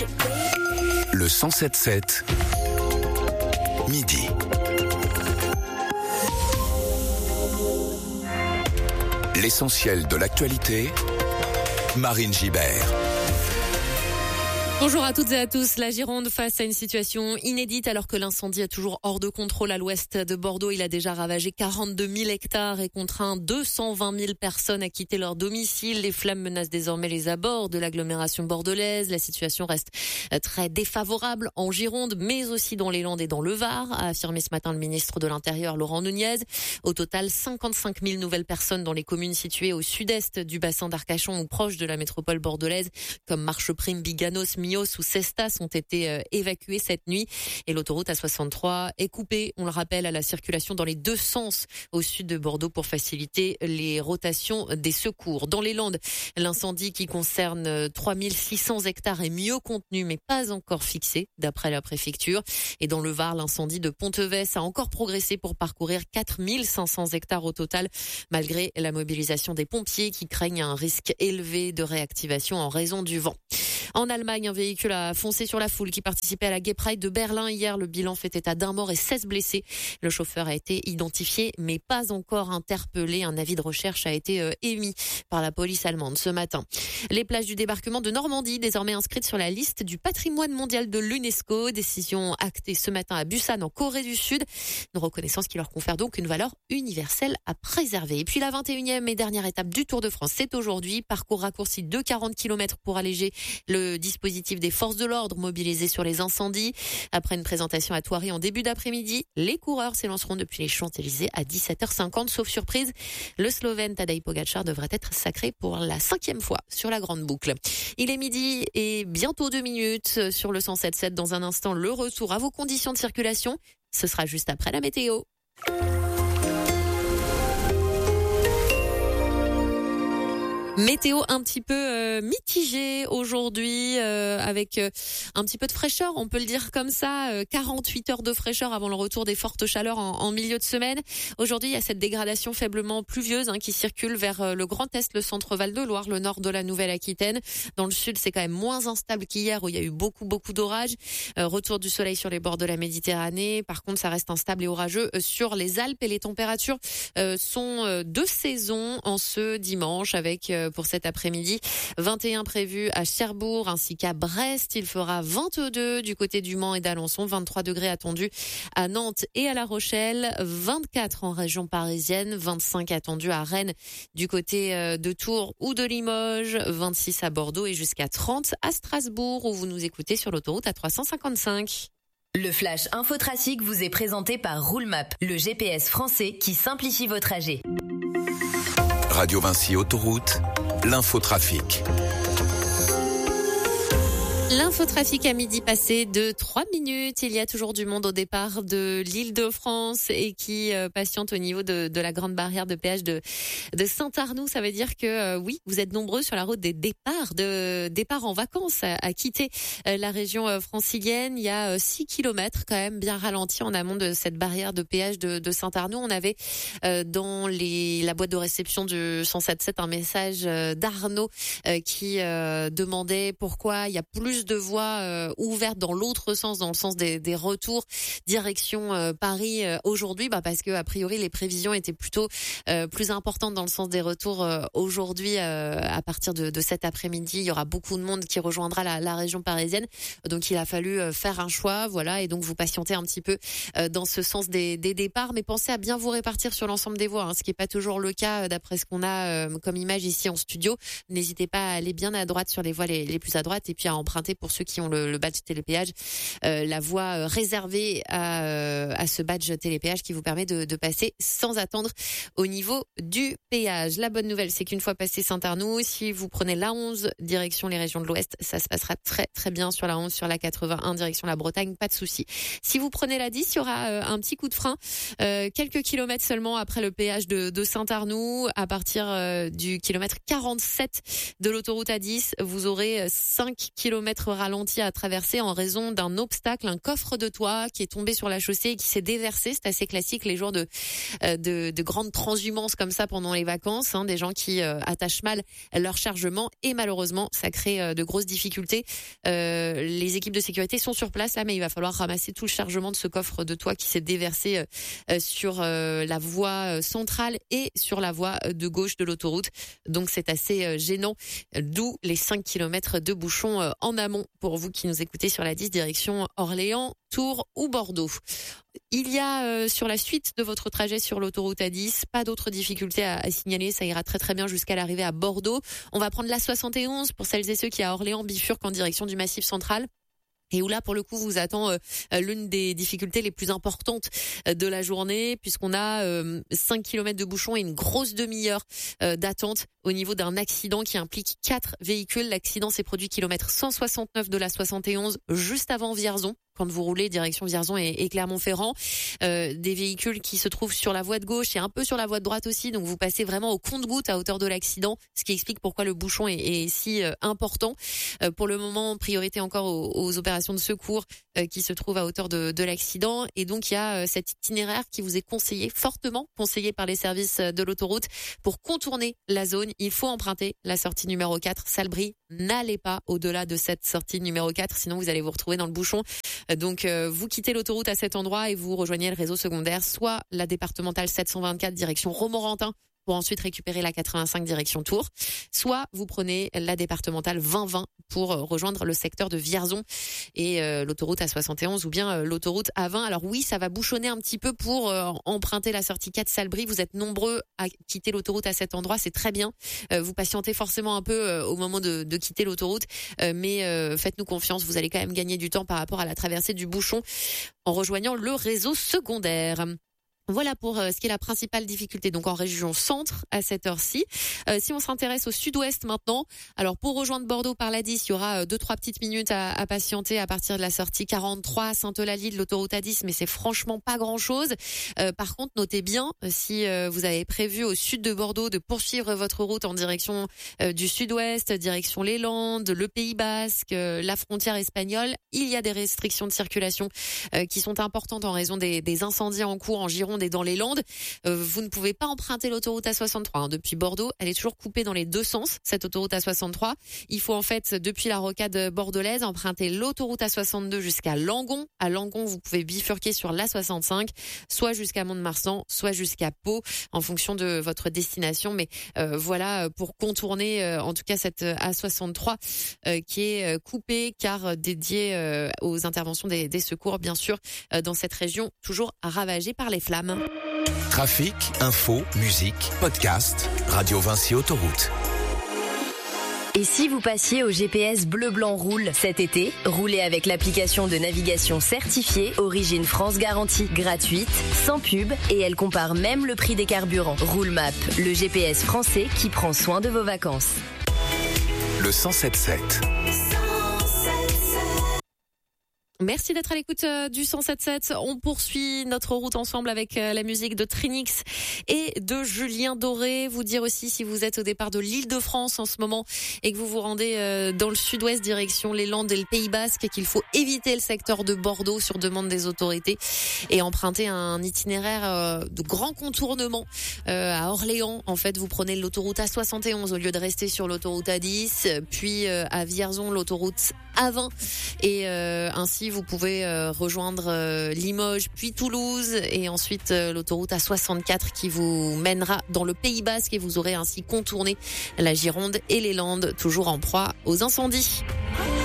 Le 107.7 midi. L'essentiel de l'actualité, Marine Gibert. Bonjour à toutes et à tous. La Gironde face à une situation inédite alors que l'incendie est toujours hors de contrôle à l'ouest de Bordeaux. Il a déjà ravagé 42 000 hectares et contraint 220 000 personnes à quitter leur domicile. Les flammes menacent désormais les abords de l'agglomération bordelaise. La situation reste très défavorable en Gironde, mais aussi dans les Landes et dans le Var, a affirmé ce matin le ministre de l'Intérieur Laurent Nunez. Au total, 55 000 nouvelles personnes dans les communes situées au sud-est du bassin d'Arcachon ou proches de la métropole bordelaise, comme Marcheprime, Biganos, Millos ou Cestas ont été évacués cette nuit et l'autoroute A63 est coupée, on le rappelle, à la circulation dans les deux sens au sud de Bordeaux pour faciliter les rotations des secours. Dans les Landes, l'incendie qui concerne 3600 hectares est mieux contenu mais pas encore fixé d'après la préfecture. Et dans le Var, l'incendie de Pontevès a encore progressé pour parcourir 4500 hectares au total malgré la mobilisation des pompiers qui craignent un risque élevé de réactivation en raison du vent. En Allemagne, un véhicule a foncé sur la foule qui participait à la Gay Pride de Berlin hier. Le bilan fait état d'un mort et 16 blessés. Le chauffeur a été identifié mais pas encore interpellé. Un avis de recherche a été émis par la police allemande ce matin. Les plages du débarquement de Normandie, désormais inscrites sur la liste du patrimoine mondial de l'UNESCO. Décision actée ce matin à Busan en Corée du Sud. Une reconnaissance qui leur confère donc une valeur universelle à préserver. Et puis la 21e et dernière étape du Tour de France, c'est aujourd'hui. Parcours raccourci de 40 km pour alléger le dispositif des forces de l'ordre mobilisées sur les incendies. Après une présentation à Thoiry en début d'après-midi, les coureurs s'élanceront depuis les Champs-Élysées à 17h50. Sauf surprise, le Slovène Tadej Pogačar devrait être sacré pour la 5e fois sur la grande boucle. Il est midi et bientôt 2 minutes sur le 107.7. Dans un instant, le retour à vos conditions de circulation. Ce sera juste après la météo. Météo un petit peu mitigée aujourd'hui avec un petit peu de fraîcheur, on peut le dire comme ça, 48 heures de fraîcheur avant le retour des fortes chaleurs en milieu de semaine. Aujourd'hui, il y a cette dégradation faiblement pluvieuse qui circule vers le Grand Est, le centre Val-de-Loire, le nord de la Nouvelle-Aquitaine. Dans le sud, c'est quand même moins instable qu'hier où il y a eu beaucoup d'orages. Retour du soleil sur les bords de la Méditerranée. Par contre, ça reste instable et orageux sur les Alpes et les températures sont de saison en ce dimanche avec pour cet après-midi 21 prévus à Cherbourg ainsi qu'à Brest. Il fera 22 du côté du Mans et d'Alençon, 23 degrés attendus à Nantes et à La Rochelle, 24 en région parisienne, 25 attendus à Rennes du côté de Tours ou de Limoges, 26 à Bordeaux et jusqu'à 30 à Strasbourg où vous nous écoutez sur l'autoroute A355. Le Flash Infotrafic vous est présenté par Roulemap, le GPS français qui simplifie vos trajets. Radio Vinci Autoroute, l'infotrafic. L'infotrafic à midi passé de 3 minutes. Il y a toujours du monde au départ de l'Île-de-France et qui patiente au niveau de la grande barrière de péage de Saint-Arnoux. Ça veut dire que oui, vous êtes nombreux sur la route des départs en vacances à quitter la région francilienne. Il y a 6 kilomètres quand même bien ralentis en amont de cette barrière de péage de Saint-Arnoux. On avait dans la boîte de réception du 107.7 un message d'Arnaud qui demandait pourquoi il y a plus de voies ouvertes dans l'autre sens, dans le sens des retours direction Paris aujourd'hui, parce que a priori les prévisions étaient plutôt plus importantes dans le sens des retours aujourd'hui. À partir de cet après-midi, il y aura beaucoup de monde qui rejoindra la région parisienne, donc il a fallu faire un choix, voilà, et donc vous patientez un petit peu dans ce sens des départs, mais pensez à bien vous répartir sur l'ensemble des voies, ce qui est pas toujours le cas d'après ce qu'on a comme image ici en studio. N'hésitez pas à aller bien à droite sur les voies les plus à droite et puis à emprunter pour ceux qui ont le badge télépéage, la voie réservée à ce badge télépéage qui vous permet de passer sans attendre au niveau du péage. La bonne nouvelle, c'est qu'une fois passé Saint-Arnoux, si vous prenez la 11 direction les régions de l'Ouest, ça se passera très très bien sur la 11, sur la 81 direction la Bretagne, pas de souci. Si vous prenez la 10, il y aura un petit coup de frein, quelques kilomètres seulement après le péage de Saint-Arnoux, à partir du kilomètre 47 de l'autoroute A10, vous aurez 5 kilomètres km ralentis à traverser en raison d'un obstacle, un coffre de toit qui est tombé sur la chaussée et qui s'est déversé. C'est assez classique les jours de grandes transhumances comme ça pendant les vacances, des gens qui attachent mal leur chargement et malheureusement ça crée de grosses difficultés. Les équipes de sécurité sont sur place là, mais il va falloir ramasser tout le chargement de ce coffre de toit qui s'est déversé sur la voie centrale et sur la voie de gauche de l'autoroute. Donc c'est assez gênant, d'où les 5 km de bouchons en amont pour vous qui nous écoutez sur la 10 direction Orléans, Tours ou Bordeaux. Il y a sur la suite de votre trajet sur l'autoroute A10, pas d'autres difficultés à signaler, ça ira très très bien jusqu'à l'arrivée à Bordeaux. On va prendre la 71 pour celles et ceux qui à Orléans bifurquent en direction du Massif central. Et où là, pour le coup, vous attend l'une des difficultés les plus importantes de la journée, puisqu'on a 5 km de bouchons et une grosse demi-heure d'attente au niveau d'un accident qui implique 4 véhicules. L'accident s'est produit kilomètre 169 de la 71, juste avant Vierzon, quand vous roulez direction Vierzon et Clermont-Ferrand. Des véhicules qui se trouvent sur la voie de gauche et un peu sur la voie de droite aussi, donc vous passez vraiment au compte-gouttes à hauteur de l'accident, ce qui explique pourquoi le bouchon est si important. Pour le moment, priorité encore aux opérations de secours qui se trouvent à hauteur de l'accident, et donc il y a cet itinéraire qui vous est conseillé, fortement conseillé par les services de l'autoroute pour contourner la zone. Il faut emprunter la sortie numéro 4, Salbris. N'allez pas au-delà de cette sortie numéro 4, sinon vous allez vous retrouver dans le bouchon. Donc vous quittez l'autoroute à cet endroit et vous rejoignez le réseau secondaire, soit la départementale 724 direction Romorantin pour ensuite récupérer la 85 direction Tours, soit vous prenez la départementale 2020 pour rejoindre le secteur de Vierzon et l'autoroute A71 ou bien l'autoroute A20. Alors oui, ça va bouchonner un petit peu pour emprunter la sortie 4 Salbris. Vous êtes nombreux à quitter l'autoroute à cet endroit, c'est très bien. Vous patientez forcément un peu au moment de quitter l'autoroute, mais faites-nous confiance, vous allez quand même gagner du temps par rapport à la traversée du bouchon en rejoignant le réseau secondaire. Voilà pour ce qui est la principale difficulté, donc en région centre à cette heure-ci. Si on s'intéresse au sud-ouest maintenant, alors pour rejoindre Bordeaux par la 10, il y aura 2-3 petites minutes à patienter à partir de la sortie 43 à Sainte-Eulalie de l'autoroute A10, mais c'est franchement pas grand-chose. Par contre, notez bien, si vous avez prévu au sud de Bordeaux de poursuivre votre route en direction du sud-ouest, direction les Landes, le Pays Basque, la frontière espagnole, il y a des restrictions de circulation qui sont importantes en raison des incendies en cours en Gironde et dans les Landes. Vous ne pouvez pas emprunter l'autoroute A63 depuis Bordeaux. Elle est toujours coupée dans les deux sens, cette autoroute A63. Il faut en fait, depuis la rocade bordelaise, emprunter l'autoroute A62 jusqu'à Langon. À Langon, vous pouvez bifurquer sur l'A65, soit jusqu'à Mont-de-Marsan, soit jusqu'à Pau, en fonction de votre destination. Mais voilà, pour contourner en tout cas cette A63 qui est coupée, car dédiée aux interventions des secours, bien sûr, dans cette région toujours ravagée par les flammes. Trafic, info, musique, podcast, Radio Vinci Autoroute. Et si vous passiez au GPS Bleu Blanc Roule cet été, roulez avec l'application de navigation certifiée Origine France Garantie, gratuite, sans pub, et elle compare même le prix des carburants. Roule Map, le GPS français qui prend soin de vos vacances. Le 107.7. Merci d'être à l'écoute du 107.7. On poursuit notre route ensemble avec la musique de Trinix et de Julien Doré. Vous dire aussi, si vous êtes au départ de l'Île-de-France en ce moment et que vous vous rendez dans le sud-ouest direction les Landes et le Pays Basque, et qu'il faut éviter le secteur de Bordeaux sur demande des autorités et emprunter un itinéraire de grand contournement à Orléans. En fait, vous prenez l'autoroute A71 au lieu de rester sur l'autoroute A10, puis à Vierzon l'autoroute A20, et ainsi vous pouvez rejoindre Limoges puis Toulouse, et ensuite l'autoroute A64 qui vous mènera dans le Pays Basque, et vous aurez ainsi contourné la Gironde et les Landes, toujours en proie aux incendies.